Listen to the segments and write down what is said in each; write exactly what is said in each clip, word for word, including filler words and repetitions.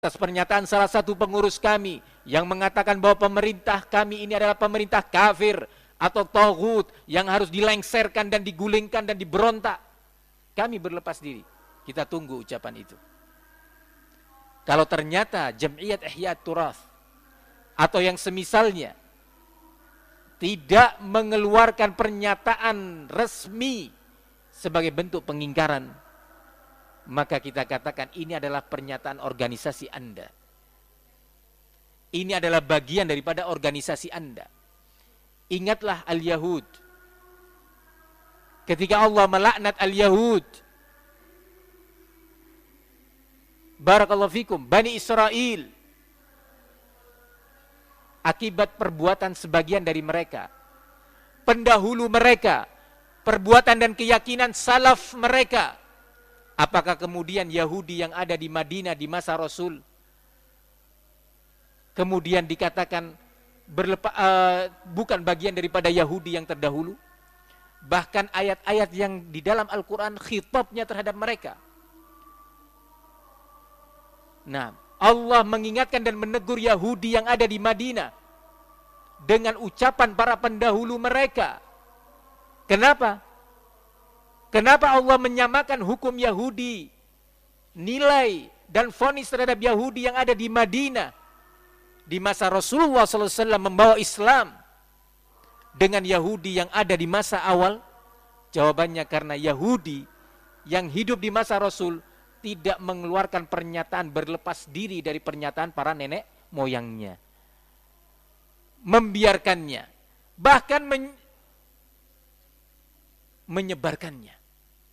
atas pernyataan salah satu pengurus kami yang mengatakan bahwa pemerintah kami ini adalah pemerintah kafir atau taghut yang harus dilengserkan dan digulingkan dan diberontak. Kami berlepas diri. Kita tunggu ucapan itu. Kalau ternyata Jam'iyat Ihya Turath atau yang semisalnya tidak mengeluarkan pernyataan resmi sebagai bentuk pengingkaran, maka kita katakan ini adalah pernyataan organisasi Anda. Ini adalah bagian daripada organisasi Anda. Ingatlah al-Yahud. Ketika Allah melaknat al-Yahud, barakallahu fikum, Bani Israel, akibat perbuatan sebagian dari mereka, pendahulu mereka, perbuatan dan keyakinan salaf mereka. Apakah kemudian Yahudi yang ada di Madinah di masa Rasul kemudian dikatakan berlepa, uh, bukan bagian daripada Yahudi yang terdahulu? Bahkan ayat-ayat yang di dalam Al-Quran khitabnya terhadap mereka. Nah, Allah mengingatkan dan menegur Yahudi yang ada di Madinah dengan ucapan para pendahulu mereka. Kenapa? Kenapa Allah menyamakan hukum Yahudi, nilai dan vonis terhadap Yahudi yang ada di Madinah di masa Rasulullah shallallahu alaihi wasallam membawa Islam dengan Yahudi yang ada di masa awal? Jawabannya karena Yahudi yang hidup di masa Rasul tidak mengeluarkan pernyataan berlepas diri dari pernyataan para nenek moyangnya. Membiarkannya, bahkan men- menyebarkannya.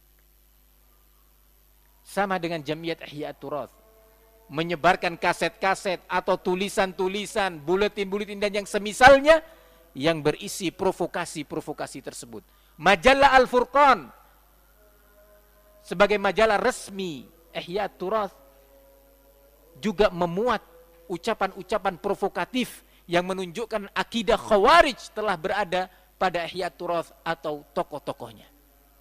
Sama dengan Jam'iyat Ihya Turath, menyebarkan kaset-kaset atau tulisan-tulisan, buletin-buletin dan yang semisalnya yang berisi provokasi-provokasi tersebut. Majalah Al-Furqan sebagai majalah resmi Ihya Turath juga memuat ucapan-ucapan provokatif yang menunjukkan akidah Khawarij telah berada pada Ihya Turath atau tokoh-tokohnya.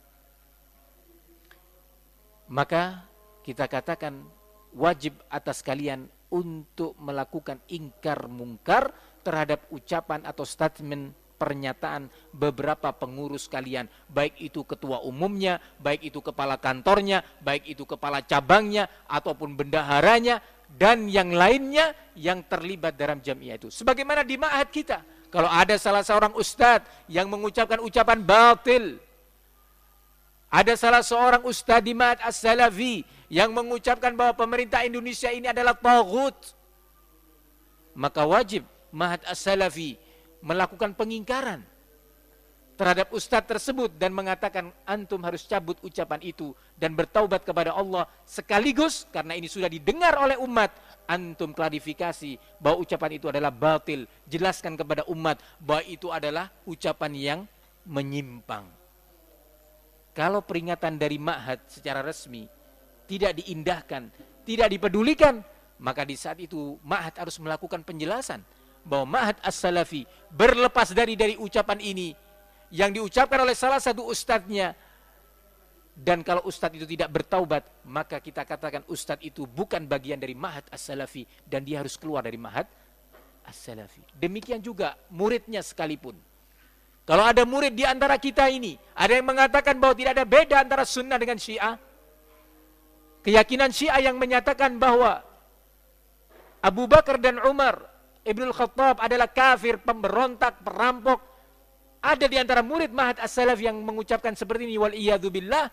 Maka kita katakan wajib atas kalian untuk melakukan ingkar mungkar terhadap ucapan atau statement pernyataan beberapa pengurus kalian, baik itu ketua umumnya, baik itu kepala kantornya, baik itu kepala cabangnya ataupun bendaharanya dan yang lainnya yang terlibat dalam Jam'iyah itu. Sebagaimana di ma'had kita, kalau ada salah seorang ustadz yang mengucapkan ucapan batil, ada salah seorang ustadz di Ma'had As-Salafi yang mengucapkan bahwa pemerintah Indonesia ini adalah taghut, maka wajib Ma'had As-Salafi melakukan pengingkaran terhadap ustadz tersebut dan mengatakan antum harus cabut ucapan itu dan bertaubat kepada Allah, sekaligus karena ini sudah didengar oleh umat, antum klarifikasi bahwa ucapan itu adalah batil, jelaskan kepada umat bahwa itu adalah ucapan yang menyimpang. Kalau peringatan dari ma'had secara resmi tidak diindahkan, tidak dipedulikan, maka di saat itu ma'had harus melakukan penjelasan bahwa Ma'had As-Salafi berlepas dari dari ucapan ini yang diucapkan oleh salah satu ustadznya, dan kalau ustadz itu tidak bertaubat, maka kita katakan ustadz itu bukan bagian dari Ma'had As-Salafi dan dia harus keluar dari Ma'had As-Salafi. Demikian juga muridnya sekalipun. Kalau ada murid di antara kita ini, ada yang mengatakan bahwa tidak ada beda antara sunnah dengan syiah. Keyakinan syiah yang menyatakan bahwa Abu Bakar dan Umar Ibnul Khattab adalah kafir, pemberontak, perampok. Ada di antara murid Ma'had As-Salafi yang mengucapkan seperti ini, wal iyadzu billah.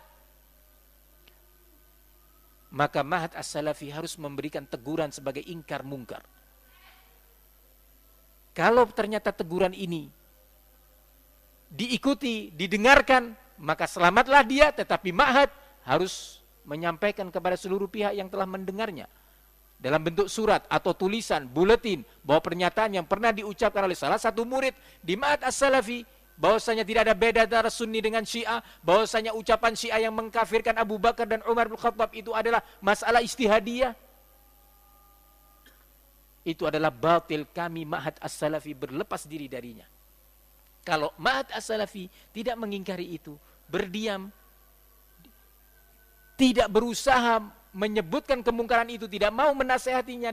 Maka Ma'had As-Salafi harus memberikan teguran sebagai ingkar mungkar. Kalau ternyata teguran ini diikuti, didengarkan, maka selamatlah dia, tetapi ma'had harus menyampaikan kepada seluruh pihak yang telah mendengarnya dalam bentuk surat atau tulisan, buletin, bahwa pernyataan yang pernah diucapkan oleh salah satu murid di Ma'had As-Salafi bahwasanya tidak ada beda antara Sunni dengan Syiah, bahwasanya ucapan Syiah yang mengkafirkan Abu Bakar dan Umar bin Khattab itu adalah masalah ijtihadiyah, itu adalah batil. Kami Ma'had As-Salafi berlepas diri darinya. Kalau Ma'had As-Salafi tidak mengingkari itu, berdiam, tidak berusaha menyebutkan kemungkaran itu, tidak mau menasehatinya,